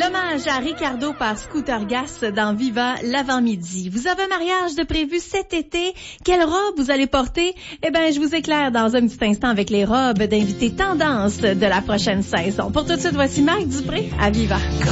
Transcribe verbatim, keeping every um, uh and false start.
Hommage à Ricardo par Scooter Gas dans Viva l'avant-midi. Vous avez un mariage de prévu cet été? Quelle robe vous allez porter? Eh bien, je vous éclaire dans un petit instant avec les robes d'invités tendance de la prochaine saison. Pour tout de suite, voici Marc Dupré à Viva.